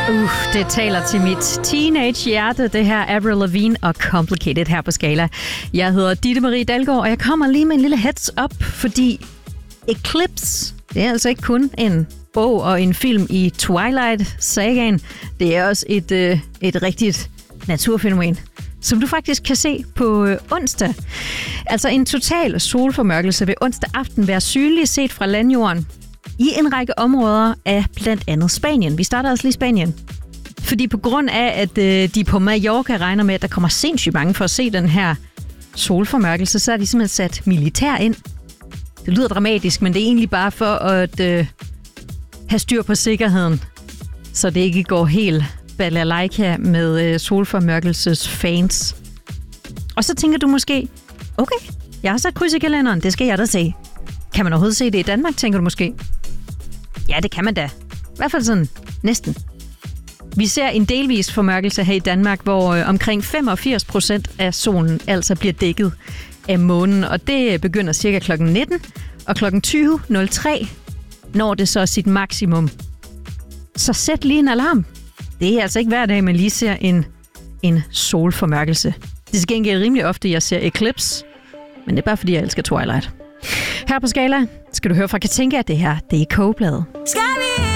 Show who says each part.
Speaker 1: Det taler til mit teenage-hjerte. Det her Avril Lavigne og Complicated her på Skala. Jeg hedder Ditte Marie Dalgaard, og jeg kommer lige med en lille heads up, fordi Eclipse, det er altså ikke kun en bog og en film i Twilight-sagaen. Det er også et rigtigt naturfænomen, som du faktisk kan se på onsdag. Altså en total solformørkelse vil onsdag aften være synlig set fra landjorden i en række områder af blandt andet Spanien. Vi starter altså lige i Spanien. Fordi på grund af, at de på Mallorca regner med, at der kommer sindssygt mange for at se den her solformørkelse, så er de simpelthen sat militær ind. Det lyder dramatisk, men det er egentlig bare for at have styr på sikkerheden, så det ikke går helt balalaika med solformørkelsesfans. Og så tænker du måske, okay, jeg har sat kryds i kalenderen, det skal jeg da se. Kan man overhovedet se det i Danmark, tænker du måske? Ja, det kan man da. I hvert fald sådan næsten. Vi ser en delvis formørkelse her i Danmark, hvor omkring 85% af solen altså bliver dækket af månen. Og det begynder cirka kl. 19, og kl. 20.03 når det så sit maksimum. Så sæt lige en alarm. Det er altså ikke hver dag, man lige ser en solformørkelse. Det er til gengæld rimelig ofte, jeg ser Eclipse, men det er bare fordi, jeg elsker Twilight. Her på Skala skal du høre fra Katinka, det her, det er Kogebladet.